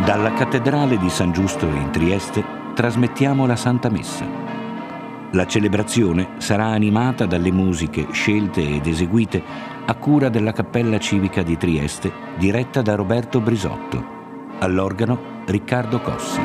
Dalla cattedrale di San Giusto in Trieste trasmettiamo la Santa Messa. La celebrazione sarà animata dalle musiche scelte ed eseguite a cura della Cappella Civica di Trieste, diretta da Roberto Brisotto. All'organo Riccardo Cossi.